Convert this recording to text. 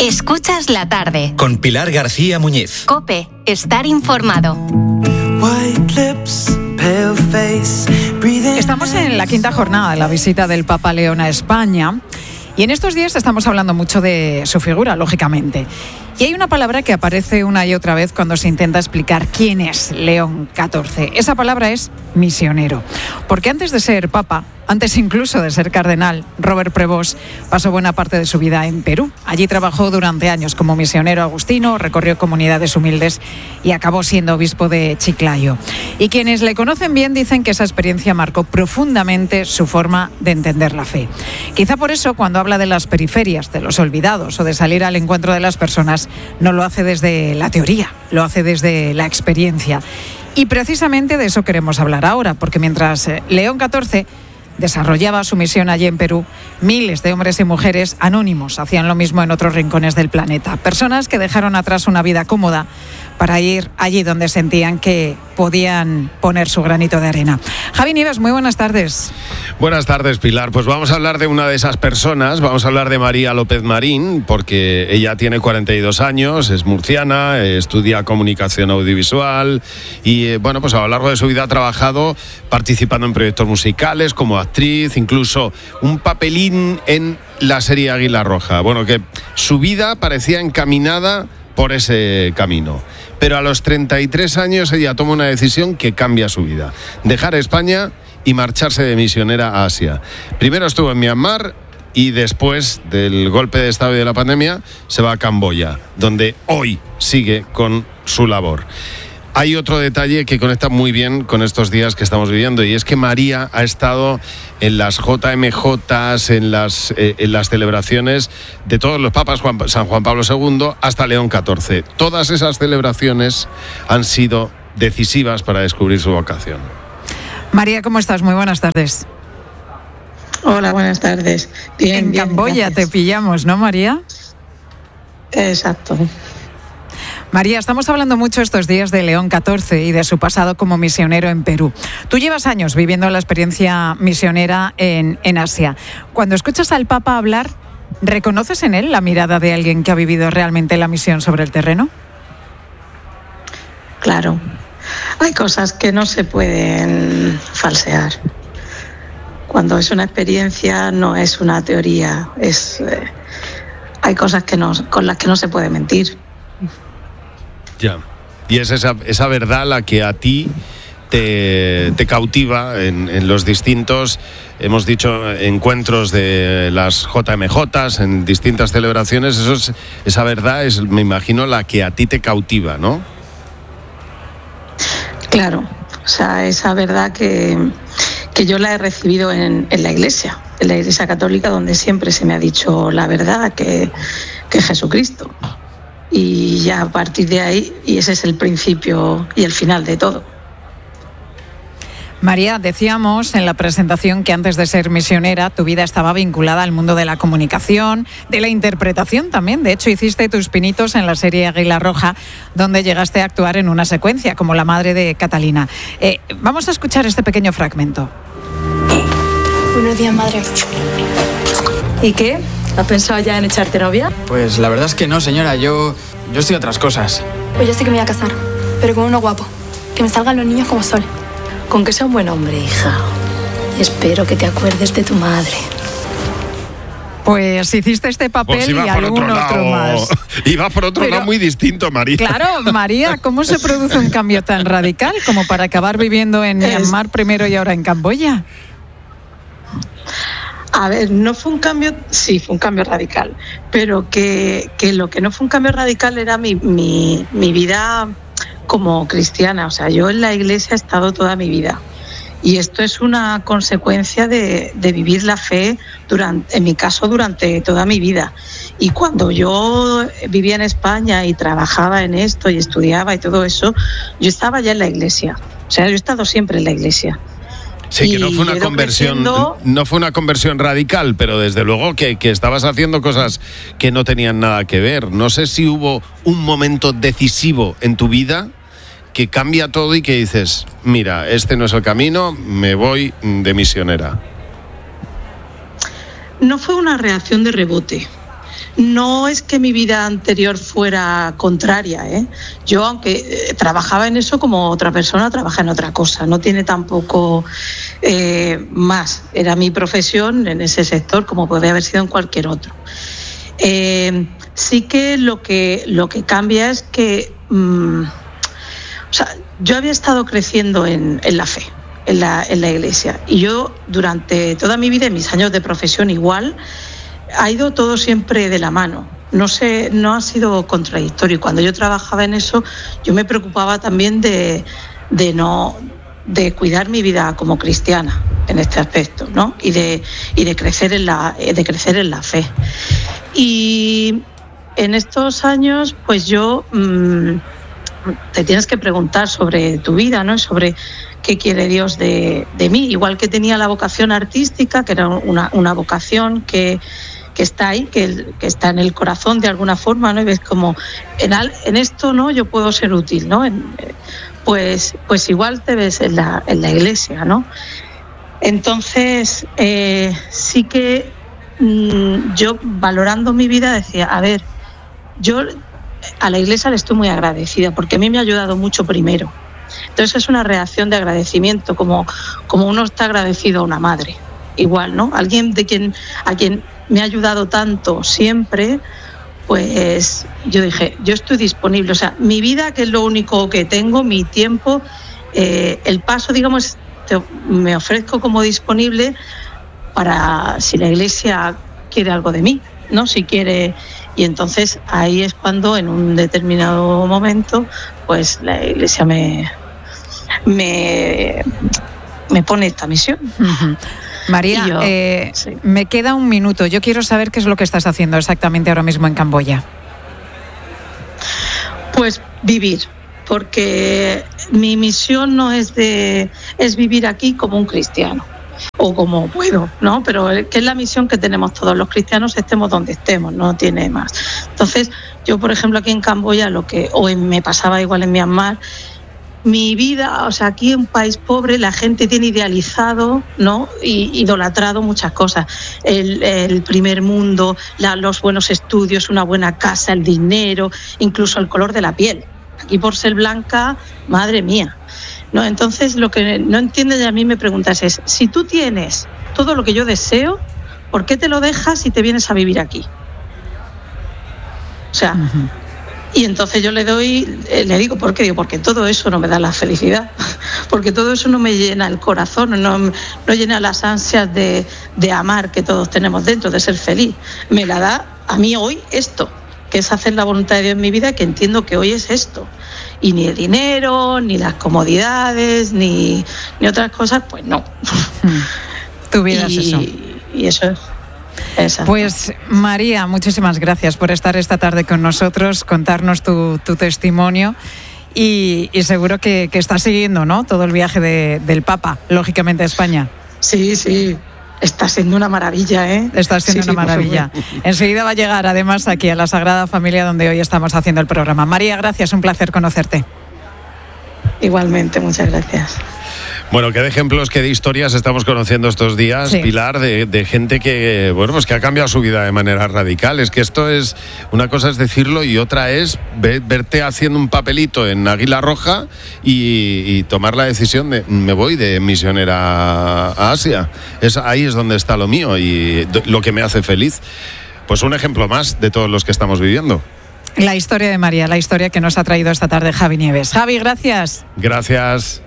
Escuchas la tarde. Con Pilar García Muñiz. COPE. Estar informado. Estamos en la quinta jornada de la visita del Papa León a España. Y en estos días estamos hablando mucho de su figura, lógicamente. Y hay una palabra que aparece una y otra vez cuando se intenta explicar quién es León XIV. Esa palabra es misionero. Porque antes de ser papa, antes incluso de ser cardenal, Robert Prevost pasó buena parte de su vida en Perú. Allí trabajó durante años como misionero agustino, recorrió comunidades humildes y acabó siendo obispo de Chiclayo. Y quienes le conocen bien dicen que esa experiencia marcó profundamente su forma de entender la fe. Quizá por eso, cuando habla de las periferias, de los olvidados o de salir al encuentro de las personas, no lo hace desde la teoría, lo hace desde la experiencia. Y precisamente de eso queremos hablar ahora, porque mientras León XIV desarrollaba su misión allí en Perú, miles de hombres y mujeres anónimos hacían lo mismo en otros rincones del planeta. Personas que dejaron atrás una vida cómoda para ir allí donde sentían que podían poner su granito de arena. Javi Nieves, muy buenas tardes. Buenas tardes, Pilar. Pues vamos a hablar de una de esas personas, vamos a hablar de María López Marín, porque ella tiene 42 años, es murciana, estudia comunicación audiovisual y, bueno, pues a lo largo de su vida ha trabajado participando en proyectos musicales, como actriz, incluso un papelín en la serie Águila Roja. Bueno, que su vida parecía encaminada por ese camino. Pero a los 33 años ella toma una decisión que cambia su vida. Dejar España y marcharse de misionera a Asia. Primero estuvo en Myanmar y después del golpe de estado y de la pandemia se va a Camboya, donde hoy sigue con su labor. Hay otro detalle que conecta muy bien con estos días que estamos viviendo, y es que María ha estado en las JMJs, en las celebraciones de todos los papas, San Juan Pablo II hasta León XIV. Todas esas celebraciones han sido decisivas para descubrir su vocación. María, ¿cómo estás? Muy buenas tardes. Hola, buenas tardes. Bien, bien. En Camboya te pillamos, ¿no, María? Exacto. María, estamos hablando mucho estos días de León XIV y de su pasado como misionero en Perú. Tú llevas años viviendo la experiencia misionera en Asia. Cuando escuchas al Papa hablar, ¿reconoces en él la mirada de alguien que ha vivido realmente la misión sobre el terreno? Claro. Hay cosas que no se pueden falsear. Cuando es una experiencia, no es una teoría. Hay cosas con las que no se puede mentir. Ya. Y es esa verdad la que a ti te cautiva en los distintos, hemos dicho, encuentros de las JMJs, en distintas celebraciones. Esa verdad es, me imagino, la que a ti te cautiva, ¿no? Claro. O sea, esa verdad que yo la he recibido en la Iglesia Católica, donde siempre se me ha dicho la verdad, que es Jesucristo. Y ya a partir de ahí, y ese es el principio y el final de todo. María, decíamos en la presentación que antes de ser misionera tu vida estaba vinculada al mundo de la comunicación, de la interpretación también. De hecho, hiciste tus pinitos en la serie Águila Roja, donde llegaste a actuar en una secuencia como la madre de Catalina. Vamos a escuchar este pequeño fragmento. Buenos días, madre. ¿Y qué? ¿Has pensado ya en echarte novia? Pues la verdad es que no, señora. Yo estoy a otras cosas. Pues yo sí que me voy a casar, pero con uno guapo. Que me salgan los niños como sol. Con que sea un buen hombre, hija. Y espero que te acuerdes de tu madre. Pues hiciste este papel pues y algún otro más. Iba por otro lado muy distinto, María. Claro, María, ¿cómo se produce un cambio tan radical como para acabar viviendo en Myanmar primero y ahora en Camboya? A ver, no fue un cambio, sí, fue un cambio radical, pero que lo que no fue un cambio radical era mi vida como cristiana. O sea, yo en la Iglesia he estado toda mi vida. Y esto es una consecuencia de vivir la fe, en mi caso, durante toda mi vida. Y cuando yo vivía en España y trabajaba en esto y estudiaba y todo eso, yo estaba ya en la Iglesia. O sea, yo he estado siempre en la Iglesia. Sí, que no fue una conversión, no fue una conversión radical, pero desde luego que estabas haciendo cosas que no tenían nada que ver. No sé si hubo un momento decisivo en tu vida que cambia todo y que dices, mira, este no es el camino, me voy de misionera. No fue una reacción de rebote. no es que mi vida anterior fuera contraria, ¿eh? Yo, aunque trabajaba en eso como otra persona, trabaja en otra cosa. No tiene tampoco más. Era mi profesión en ese sector, como podría haber sido en cualquier otro. Sí que lo que cambia es que yo había estado creciendo en la fe, en la Iglesia, y yo durante toda mi vida, en mis años de profesión igual, ha ido todo siempre de la mano. No ha sido contradictorio. Cuando yo trabajaba en eso, yo me preocupaba también de cuidar mi vida como cristiana en este aspecto, ¿no? Y de crecer en la fe. Y en estos años, pues yo te tienes que preguntar sobre tu vida, ¿no? Sobre qué quiere Dios de mí. Igual que tenía la vocación artística, que era una vocación que está ahí, que está en el corazón de alguna forma, ¿no? Y ves como en esto, ¿no? Yo puedo ser útil, ¿no? Pues igual te ves en la Iglesia, ¿no? Entonces, sí que yo, valorando mi vida, decía, a ver, yo a la Iglesia le estoy muy agradecida porque a mí me ha ayudado mucho primero. Entonces es una reacción de agradecimiento, como uno está agradecido a una madre. Igual, ¿no? Alguien a quien me ha ayudado tanto siempre, pues yo dije, yo estoy disponible. O sea, mi vida, que es lo único que tengo, mi tiempo, el paso, digamos, me ofrezco como disponible para si la Iglesia quiere algo de mí, ¿no? Si quiere. Y entonces ahí es cuando en un determinado momento pues la Iglesia me pone esta misión. Uh-huh. María, sí. Me queda un minuto. Yo quiero saber qué es lo que estás haciendo exactamente ahora mismo en Camboya. Pues vivir, porque mi misión no es vivir aquí como un cristiano o como puedo, ¿no? Pero que es la misión que tenemos todos los cristianos, estemos donde estemos, no tiene más. Entonces, yo, por ejemplo, aquí en Camboya, me pasaba igual en Myanmar, mi vida, o sea, aquí en un país pobre la gente tiene idealizado, ¿no? Y idolatrado muchas cosas. El primer mundo, los buenos estudios, una buena casa, el dinero, incluso el color de la piel. Aquí por ser blanca, madre mía. ¿No? Entonces, lo que no entiendes y a mí me preguntas es, si tú tienes todo lo que yo deseo, ¿por qué te lo dejas y te vienes a vivir aquí? O sea... Uh-huh. Y entonces yo le digo, ¿por qué? Digo, porque todo eso no me da la felicidad, porque todo eso no me llena el corazón, no llena las ansias de amar que todos tenemos dentro, de ser feliz. Me la da a mí hoy esto, que es hacer la voluntad de Dios en mi vida, que entiendo que hoy es esto. Y ni el dinero, ni las comodidades, ni otras cosas, pues no. Tu vida es eso. Y eso es. Exacto. Pues María, muchísimas gracias por estar esta tarde con nosotros, contarnos tu testimonio y seguro que estás siguiendo, ¿no? Todo el viaje del Papa, lógicamente, a España. Sí, está siendo una maravilla, ¿eh? Está siendo una maravilla. Enseguida va a llegar además aquí a la Sagrada Familia donde hoy estamos haciendo el programa. María, gracias, un placer conocerte. Igualmente, muchas gracias. Bueno, qué de ejemplos, qué de historias estamos conociendo estos días, sí. Pilar, de gente que, bueno, pues que ha cambiado su vida de manera radical. Es que esto es, una cosa es decirlo y otra es verte haciendo un papelito en Águila Roja y tomar la decisión de, me voy de misionera a Asia. Ahí es donde está lo mío y lo que me hace feliz. Pues un ejemplo más de todos los que estamos viviendo. La historia de María, la historia que nos ha traído esta tarde Javi Nieves. Javi, gracias. Gracias.